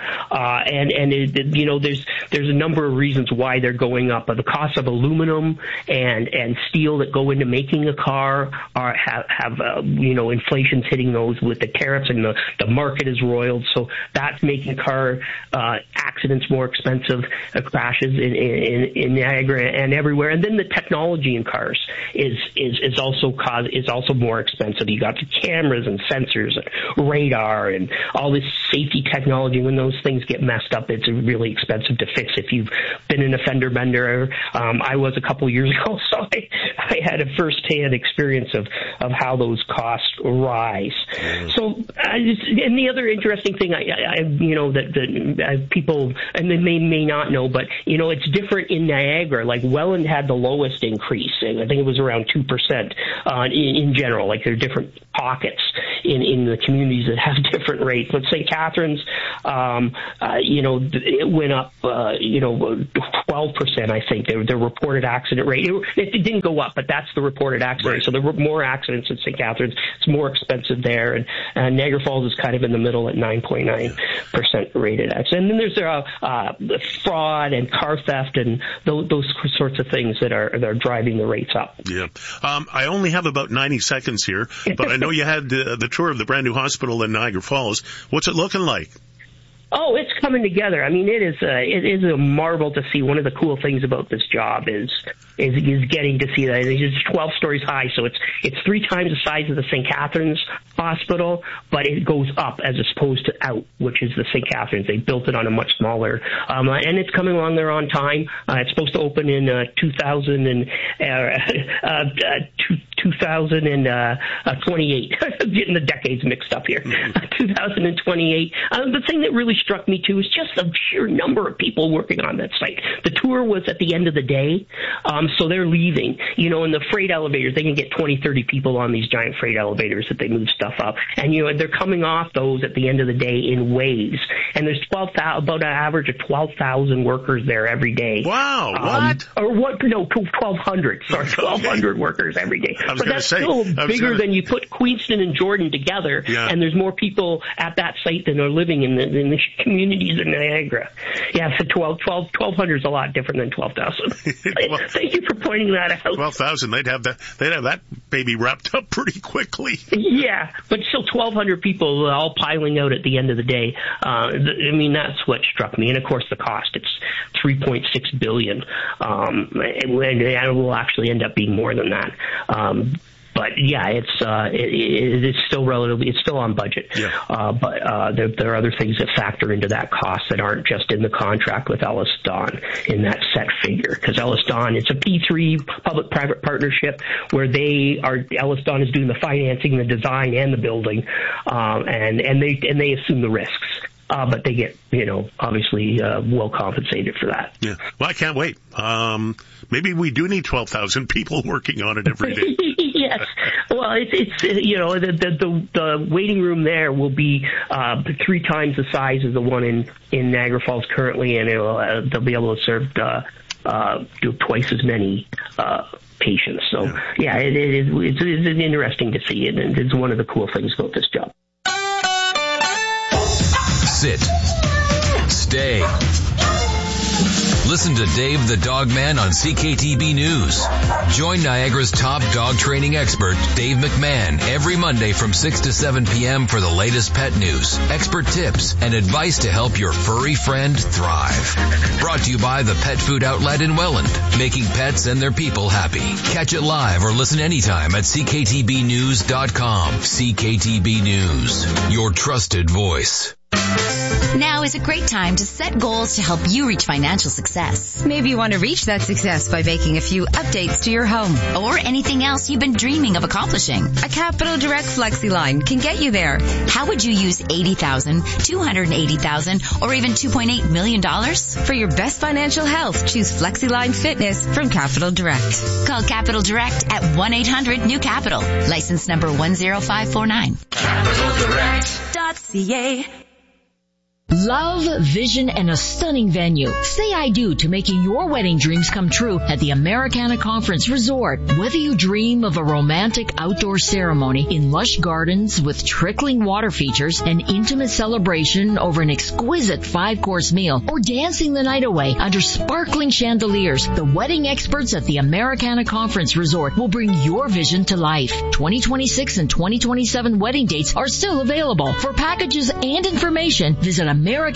There's a number of reasons why they're going up. The cost of aluminum and steel that go into making a car have inflation's hitting those with the tariffs, and the market is roiled. So that's making car accidents more expensive, crashes in Niagara and everywhere. And then the technology in cars is also more expensive. You got the cameras and sensors and radar and all this safety technology. When those things get messed up, it's really expensive to fix. If you've been an offender bender, I was a couple years ago, so I had a first-hand experience of how those costs rise. So, and the other interesting thing, that people, and they may not know, but it's different in Niagara. Like Welland had the lowest increase, and I think it was around 2% in general. Like there are different pockets in the communities that have different rates. But St. Catharines, it went up, 12%, I think. The reported accident rate. It didn't go up, but that's the reported accident rate. So there were more accidents in St. Catharines. It's more expensive there. And Niagara Falls is kind of in the middle at 9.9% rated accident. And then there's fraud and car theft and those sorts of things that are driving the rates up. Yeah. I only have about 90 seconds here, but I know you had the tour of the brand new hospital in Niagara Falls. What's it looking like? Oh, it's coming together. I mean, it is a marvel to see. One of the cool things about this job is getting to see that. It's 12 stories high, so it's 3 times the size of the St. Catharines Hospital, but it goes up as opposed to out, which is the St. Catharines. They built it on a much smaller, and it's coming along there on time. It's supposed to open in 2028. Getting the decades mixed up here. 2028. The thing that really struck me too is just the sheer number of people working on that site. The tour was at the end of the day, so they're leaving. In the freight elevators, they can get 20, 30 people on these giant freight elevators that they move stuff up, and they're coming off those at the end of the day in waves. And there's about an average of 12,000 workers there every day. Wow! What? Or what? No, 1,200. Sorry, 1,200 workers every day. But that's still bigger than you put Queenston and Jordan together, and there's more people at that site than are living in the communities in Niagara. Yeah, so 1,200 is a lot different than 12,000. Thank you for pointing that out. 12,000, they'd have that baby wrapped up pretty quickly. Yeah, but still 1,200 people all piling out at the end of the day. That's what struck me. And of course the cost, it's $3.6 billion. And it will actually end up being more than that. But yeah, it's still it's still on budget. Yeah. But there are other things that factor into that cost that aren't just in the contract with Ellis Don in that set figure. Because Ellis Don, it's a P3 public-private partnership where Ellis Don is doing the financing, the design, and the building, and they assume the risks. But they get, obviously well compensated for that. Yeah. Well, I can't wait. Maybe we do need 12,000 people working on it every day. Yes. Well, it's the waiting room there will be 3 times the size of the one in Niagara Falls currently, and they'll be able to serve twice as many patients. So yeah, it's interesting to see it, and it's one of the cool things about this job. Sit. Stay. Listen to Dave the Dog Man on CKTB News. Join Niagara's top dog training expert, Dave McMahon, every Monday from 6 to 7 p.m. for the latest pet news, expert tips, and advice to help your furry friend thrive. Brought to you by the Pet Food Outlet in Welland, making pets and their people happy. Catch it live or listen anytime at CKTBnews.com. CKTB News, your trusted voice. Now is a great time to set goals to help you reach financial success. Maybe you want to reach that success by making a few updates to your home. Or anything else you've been dreaming of accomplishing. A Capital Direct FlexiLine can get you there. How would you use $80,000, $280,000, or even $2.8 million? For your best financial health, choose FlexiLine Fitness from Capital Direct. Call Capital Direct at 1-800-NEW-CAPITAL. License number 10549. CapitalDirect.ca. Love, vision, and a stunning venue. Say I do to making your wedding dreams come true at the Americana Conference Resort. Whether you dream of a romantic outdoor ceremony in lush gardens with trickling water features, an intimate celebration over an exquisite 5-course meal, or dancing the night away under sparkling chandeliers, the wedding experts at the Americana Conference Resort will bring your vision to life. 2026 and 2027 wedding dates are still available. For packages and information, visit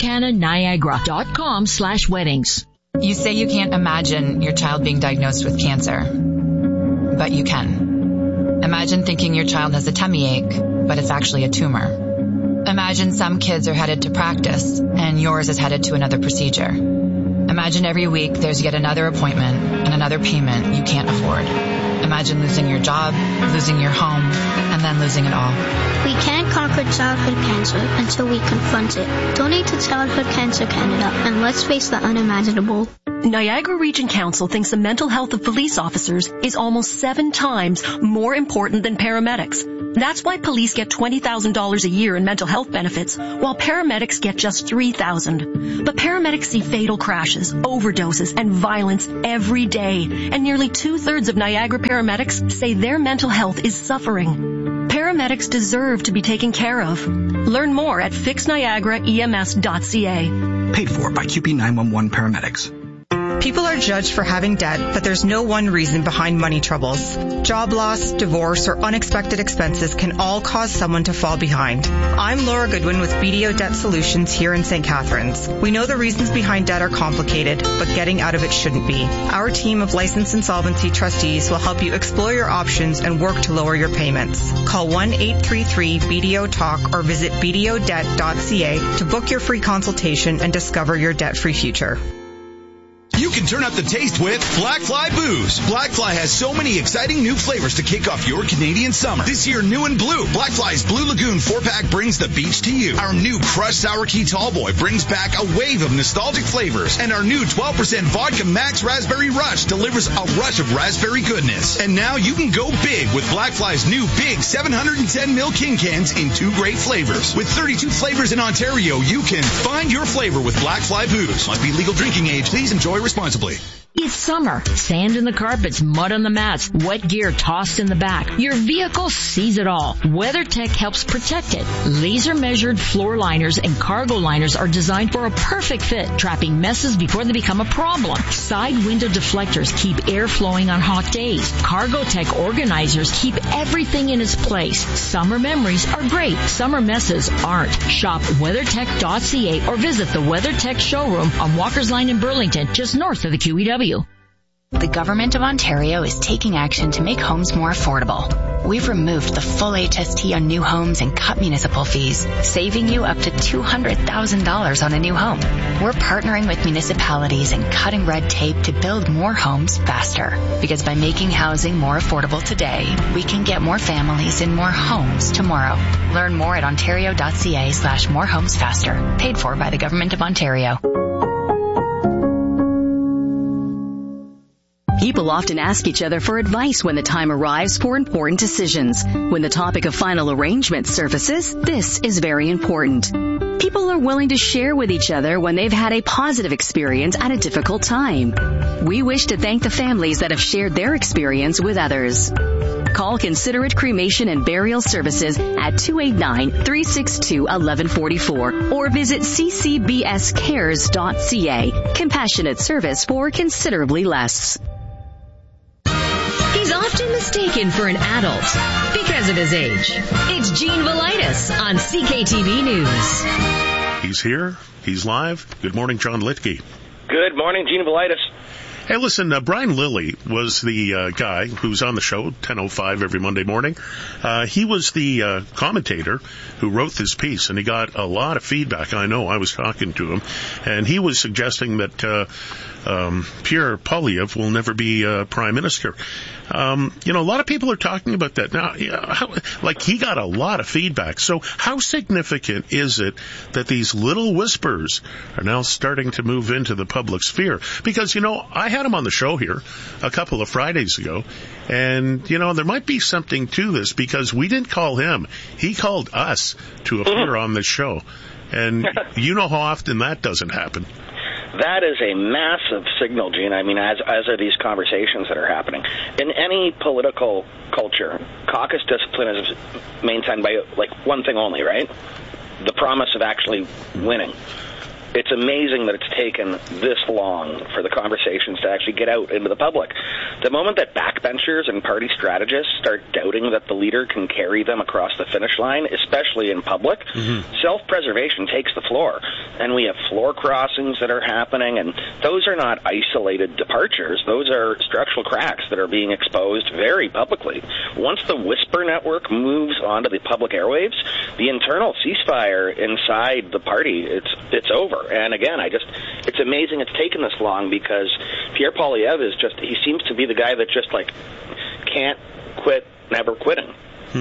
AmericanaNiagara.com/weddings. You say you can't imagine your child being diagnosed with cancer, but you can. Imagine thinking your child has a tummy ache, but it's actually a tumor. Imagine some kids are headed to practice and yours is headed to another procedure. Imagine every week there's yet another appointment and another payment you can't afford. Imagine losing your job, losing your home, and then losing it all. We can't conquer childhood cancer until we confront it. Donate to Childhood Cancer Canada and let's face the unimaginable. Niagara Region Council thinks the mental health of police officers is almost 7 times more important than paramedics. That's why police get $20,000 a year in mental health benefits, while paramedics get just $3,000. But paramedics see fatal crashes, overdoses, and violence every day, and nearly 2/3 of Niagara paramedics say their mental health is suffering. Paramedics deserve to be taken care of. Learn more at fixniagaraems.ca. Paid for by QP 911 paramedics. People are judged for having debt, but there's no one reason behind money troubles. Job loss, divorce, or unexpected expenses can all cause someone to fall behind. I'm Laura Goodwin with BDO Debt Solutions here in St. Catharines. We know the reasons behind debt are complicated, but getting out of it shouldn't be. Our team of licensed insolvency trustees will help you explore your options and work to lower your payments. Call 1-833-BDO-TALK or visit bdodebt.ca to book your free consultation and discover your debt-free future. You can turn up the taste with Black Fly Booze. Black Fly has so many exciting new flavors to kick off your Canadian summer. This year, new and blue, Black Fly's Blue Lagoon 4-pack brings the beach to you. Our new Crushed Sour Key Tallboy brings back a wave of nostalgic flavors. And our new 12% Vodka Max Raspberry Rush delivers a rush of raspberry goodness. And now you can go big with Black Fly's new big 710ml King cans in 2 great flavors. With 32 flavors in Ontario, you can find your flavor with Black Fly Booze. Must be legal drinking age. Please enjoy responsibly. It's summer. Sand in the carpets, mud on the mats, wet gear tossed in the back. Your vehicle sees it all. WeatherTech helps protect it. Laser-measured floor liners and cargo liners are designed for a perfect fit, trapping messes before they become a problem. Side window deflectors keep air flowing on hot days. Cargotech organizers keep everything in its place. Summer memories are great. Summer messes aren't. Shop WeatherTech.ca or visit the WeatherTech showroom on Walker's Line in Burlington, just north of the QEW. The Government of Ontario is taking action to make homes more affordable. We've removed the full HST on new homes and cut municipal fees, saving you up to $200,000 on a new home. We're partnering with municipalities and cutting red tape to build more homes faster. Because by making housing more affordable today, we can get more families in more homes tomorrow. Learn more at ontario.ca/morehomesfaster. Paid for by the Government of Ontario. People often ask each other for advice when the time arrives for important decisions. When the topic of final arrangement surfaces, this is very important. People are willing to share with each other when they've had a positive experience at a difficult time. We wish to thank the families that have shared their experience with others. Call Considerate Cremation and Burial Services at 289-362-1144 or visit ccbscares.ca. Compassionate service for considerably less. He's often mistaken for an adult because of his age. It's Gene Velitis on CKTV News. He's here. He's live. Good morning, John Litke. Good morning, Gene Velitis. Hey, listen, Brian Lilly was the guy who's on the show, 10:05 every Monday morning. He was the commentator who wrote this piece, and he got a lot of feedback. I know, I was talking to him, and he was suggesting that Pierre Poilievre will never be prime minister. A lot of people are talking about that now. He got a lot of feedback. So how significant is it that these little whispers are now starting to move into the public sphere? Because, I had him on the show here a couple of Fridays ago, and, there might be something to this because we didn't call him. He called us to appear on the show. And you know how often that doesn't happen. That is a massive signal, Gene. I mean, as are these conversations that are happening. In any political culture, caucus discipline is maintained by, one thing only, right? The promise of actually winning. It's amazing that it's taken this long for the conversations to actually get out into the public. The moment that backbenchers and party strategists start doubting that the leader can carry them across the finish line, especially in public, self-preservation takes the floor. And we have floor crossings that are happening, and those are not isolated departures. Those are structural cracks that are being exposed very publicly. Once the whisper network moves onto the public airwaves, the internal ceasefire inside the party, it's over. And again, it's amazing it's taken this long because Pierre Poilievre he seems to be the guy that just can't quit, never quitting.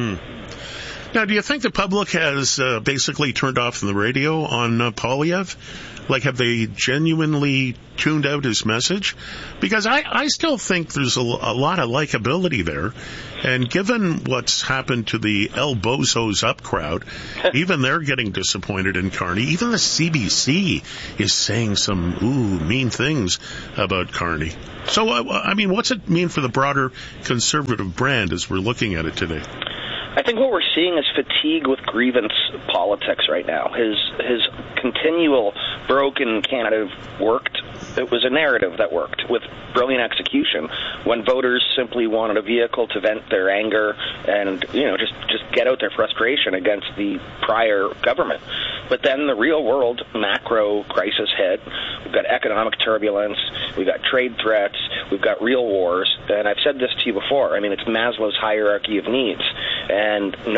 Now, do you think the public has basically turned off the radio on Poilievre? Have they genuinely tuned out his message? Because I still think there's a lot of likability there. And given what's happened to the El Bozos Up crowd, even they're getting disappointed in Carney. Even the CBC is saying some mean things about Carney. So, what's it mean for the broader conservative brand as we're looking at it today? I think what we're seeing is fatigue with grievance politics right now. His continual broken candidate worked. It was a narrative that worked with brilliant execution when voters simply wanted a vehicle to vent their anger and, just get out their frustration against the prior government. But then the real world macro crisis hit. We've got economic turbulence. We've got trade threats. We've got real wars. And I've said this to you before. It's Maslow's hierarchy of needs. And